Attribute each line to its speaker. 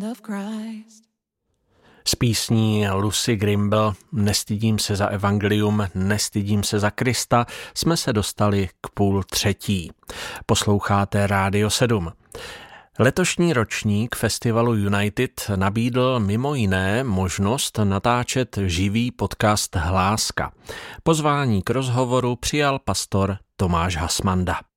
Speaker 1: hand of Christ.
Speaker 2: S písní Lucy Grimble Nestydím se za evangelium, nestydím se za Krista jsme se dostali k 2:30. Posloucháte Rádio 7. Letošní ročník festivalu United nabídl mimo jiné možnost natáčet živý podcast Hláska. Pozvání k rozhovoru přijal pastor Tomáš Hasmanda.